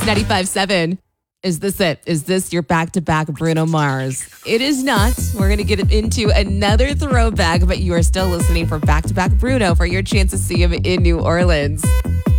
95.7. Is this it? Is this your back-to-back Bruno Mars? It is not. We're going to get into another throwback, but you are still listening for back-to-back Bruno for your chance to see him in New Orleans.